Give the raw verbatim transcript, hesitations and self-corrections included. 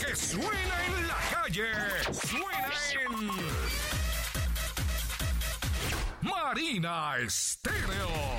que suena en la calle. Suena en Marina Estéreo.